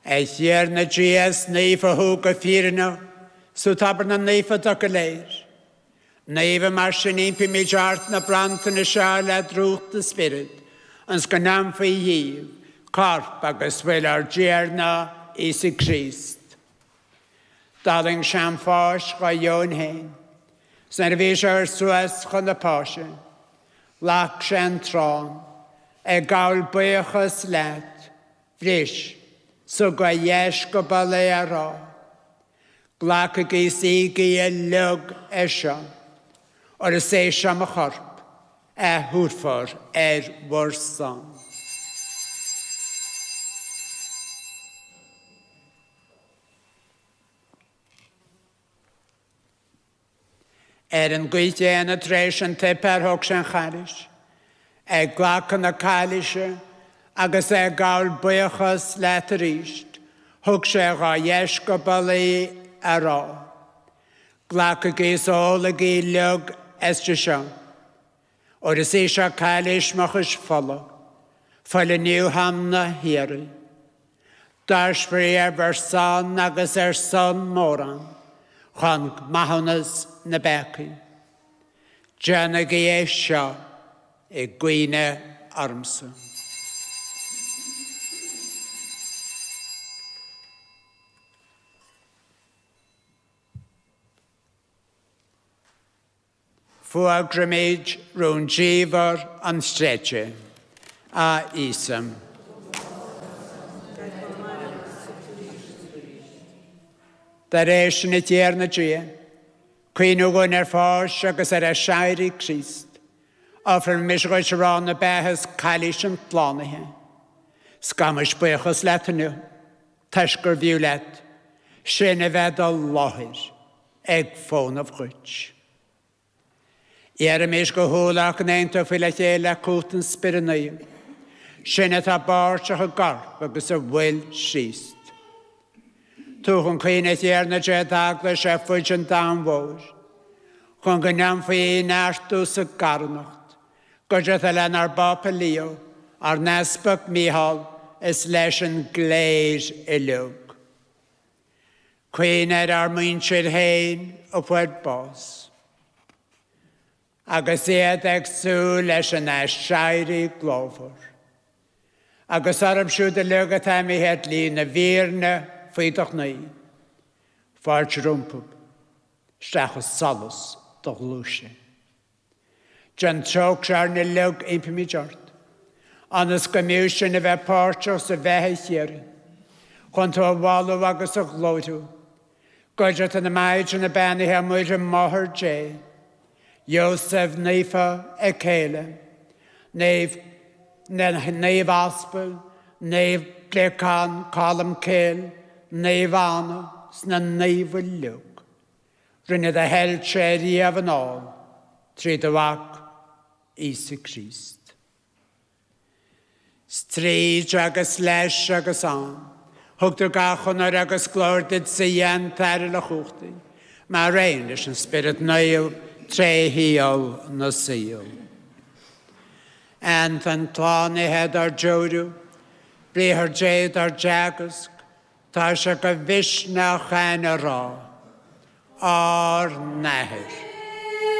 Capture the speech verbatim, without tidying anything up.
Eich hier na Gs neifa hoga firna, so taber na neifa da geleir. Neifa marschen impi mi jart na brant na shala drucht the spirit, ans ganam fi hiv, carp agus will ar gierna isi Christ. Daling sham fash ga yon hen, Snervish ar suas chan na pashe, lach shen tron, e gaul buchas let, frisch, so ga yesh go bale ara. Glach ag isi gi e lug esha, or a se sham a charp, e hwrfor er warsan. Er yn gweithio yn y dreis yn teper hwg sy'n charish, e glach yn y calisio, agos e gael bwychos let yr eist, hwg sy'n ga iesh gobali ar o. Glach y gys ôl y gilog esgysio, o'r ys eisiau calish mach ys ffolo, ffolo niw hamna hiri. Dars fri er fyr son agos er son moran, chan mahonas na becu. Jana geisha e gwine armsa. Fua grimage roun jever an stretche a isam. Dar eis yn y tier na drie, Queen o gwn er ffors agos er e siairi Christ, offer mis roes ron y behys calish yn tlanu he. Sgamys bwychos let nhw, tysgur fiwlet, sy'n y fedol lohir, eg ffôn of gwch. Er y mis go hwyl ac yn ein to ffilach eile cwt yn spyrnyw, sy'n y ta bors a'ch y garp agos y wyl syst. Tuchon Queen et hier na jet agla shefwyd yn dan fawr. Chwn gynnam ffy un artws y garnocht. Gydreth elen ar bop y lio, ar nesbog mihol, ys leis yn gleir y lwg. Queen er ar mwyn sy'r hein o pwyd bos. Agos ead ag sŵ leis yn esiairi glofwr. Agos arab siwd y lwg at am i het li na virna, Fydach neu, ffordd rwmpwb, strachos salus doch lwysio. Jan trog siar na lwg ein pym i jort, anas gymwysio na fe porchos y fehe hieri, chwant o walw agos o glodw, gydrat yn y maid yn y ben i hymwyd y mohyr je, Iosef neifa e ceile, neif, neif aspel, neif blecan, colum ceil, Neu fana, sna neu fy lwg. Rynydd y hel treri af yn ôl, tryd y wag, Isi Christ. Stryd agos leis agos an, hwgd o gachon ar agos glordyd sy'n teril o chwchdi. Mae rhain ys yn spirit neu tre hiol na syl. And yn tlan i hed ar jodw, bri har jed ar jagos, Tá se go bhis na chéine rá, ar nethir.